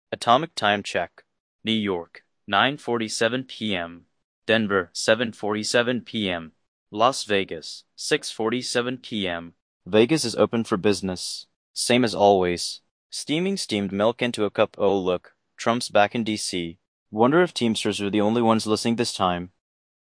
Atomic time check. New York, 9:47 p.m. Denver, 7:47 p.m. Las Vegas, 6:47 p.m. Vegas is open for business. Same as always. Steaming steamed milk into a cup. Oh look, Trump's back in D.C. Wonder if Teamsters are the only ones listening this time.